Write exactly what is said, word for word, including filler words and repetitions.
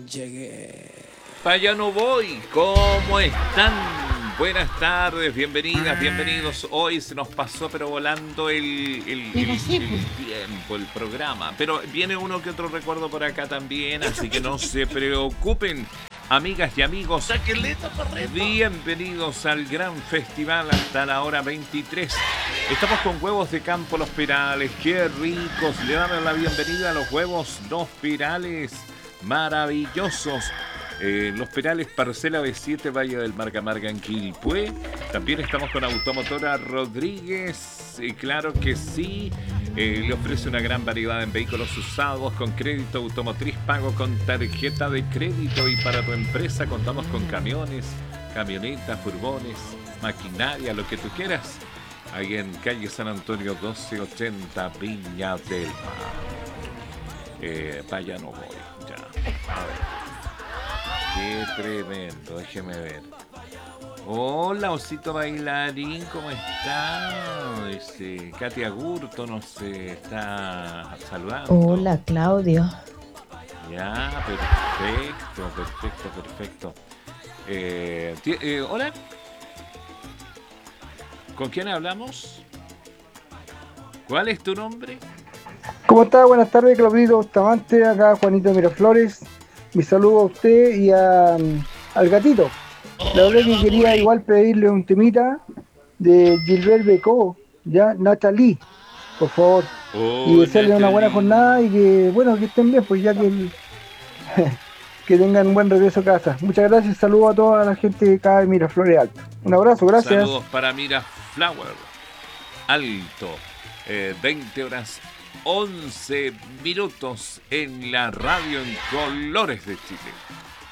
Llegué. Pa' allá no voy. ¿Cómo están? Buenas tardes, bienvenidas, bienvenidos. Hoy se nos pasó pero volando el, el, el, el tiempo, el programa. Pero viene uno que otro recuerdo por acá también, así que no se preocupen. Amigas y amigos, bienvenidos al gran festival hasta la hora veintitrés. Estamos con huevos de campo Los Perales, qué ricos. Le damos la bienvenida a los huevos Los Perales, maravillosos. Eh, Los Perales, parcela B siete, Valle del Margamarga en Quilpué. También estamos con Automotora Rodríguez, y claro que sí, eh, le ofrece una gran variedad en vehículos usados con crédito automotriz, pago con tarjeta de crédito, y para tu empresa contamos con camiones, camionetas, furgones, maquinaria, lo que tú quieras. Ahí en calle San Antonio doce ochenta, Viña del Mar. Eh, vaya, no voy, ya. A ver. Qué tremendo, déjeme ver. Hola, osito bailarín, ¿cómo está? Dice, Katia Gurto nos eh, está saludando. Hola, Claudio. Ya, perfecto, perfecto, perfecto. Eh, eh, Hola. ¿Con quién hablamos? ¿Cuál es tu nombre? ¿Cómo está? Buenas tardes, Claudito Bustamante, acá Juanito Miraflores. Mi saludo a usted y a, al gatito. La verdad que quería igual pedirle un temita de Gilbert Becó, ya, Natalie, por favor. Oh, y desearle una buena Natalie. jornada y que, bueno, que estén bien, pues ya que el, que tengan un buen regreso a casa. Muchas gracias, saludo a toda la gente de acá de Miraflores Alto. Un abrazo, gracias. Saludos para Miraflower Alto. Eh, veinte horas once minutos en la radio en Colores de Chile.